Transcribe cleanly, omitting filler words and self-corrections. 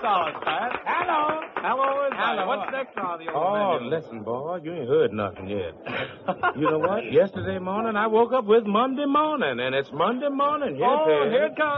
dollars, Pat. Hello. Hello is right. Hello. What's next on the old Oh, menu? listen, boy, you ain't heard nothing yet. You know what? Yesterday morning, I woke up with Monday morning, and it's Monday morning. Yes, Oh, it is. here it comes.